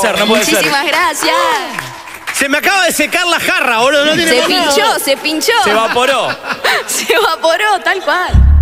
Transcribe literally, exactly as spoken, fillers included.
ser, no puede ser. Muchísimas gracias. Se me acaba de secar la jarra, boludo. No tiene Se nada. pinchó, se pinchó. Se evaporó. Se evaporó, tal cual.